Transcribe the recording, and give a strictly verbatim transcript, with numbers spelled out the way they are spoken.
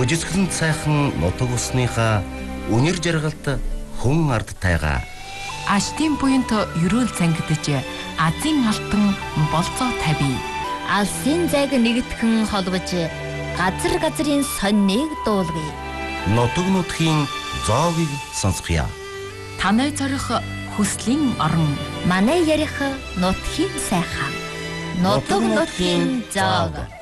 Өжигсгэлэн сайхан нутаг усныхаа үнэр жаргалт хүн ард тайгаа. Аштын буянт ерөөл цангидж азийн алтан болцоо тавь. Алсын зайг нэгтгэн холбож газар газрын сонныг дуулгая. Нутаг нутгийн зоогийг сонсгоё. Танай зорих хүслийн орон. Манай ярих нутгийн сайхан. Нутаг нутгийн зоог.